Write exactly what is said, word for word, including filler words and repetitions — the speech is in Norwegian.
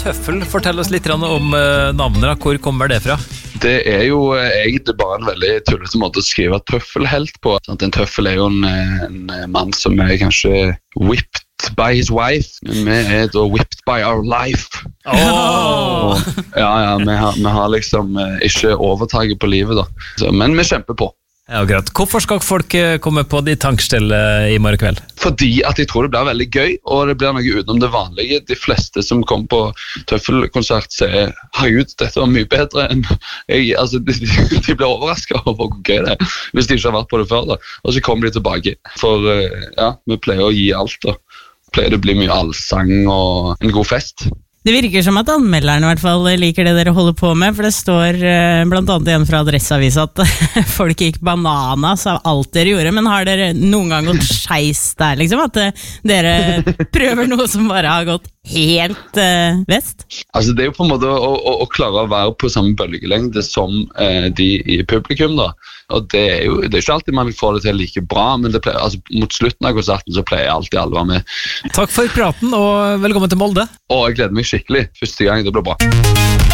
Tøffel, fortell oss litt om navnet, hvor kommer det fra? Det er jo egentlig bare en veldig tullete måte å skrive tøffelhelt på. En tøffel er jo en, en mann som er kanskje whipped by his wife, men vi er da whipped by our life. Oh. Og, ja, ja, vi har, vi har liksom ikke overtaget på livet da, Så, men vi kjemper på. Ja, greit. Hvorfor skal folk komme på de tankstellene i morgen kveld? Fordi at jeg tror det blir veldig gøy, og det blir noe utenom det vanlige. De fleste som kommer på tøffelkonsert sier, herregud, dette var mye bedre enn jeg, altså de, de blir overrasket over hvor gøy det er, hvis de ikke har vært på det før da. Og så kommer de tilbake, for ja, vi pleier å gi alt da. Pleier det å bli mye allsang og en god fest. Det virker som at anmelderen i hvert fall liker det dere holder på med, for det står blant annet igjen fra Adresseavisen at folk gikk bananas av alt dere gjorde, men har dere noen gang gått skeis der, liksom? At dere prøver noe som bare har gått helt uh, vest? Altså det er jo på en måte å, å, å klare å være på samme bølgelengde som uh, de i publikum da, og det er jo det er ikke alltid man får det til like bra, men det pleier, altså, mot slutten av konserten så pleier alltid alle å være med. Takk for praten og velkommen til Molde. Og jeg gleder meg skikkelig, første gang det blir bra.